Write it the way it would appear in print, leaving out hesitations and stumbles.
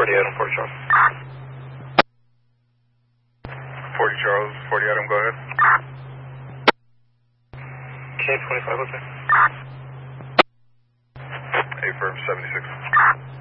Adam, 40 Charles. 40 Charles, 40 Adam, go ahead. K25, what's that? A firm 76.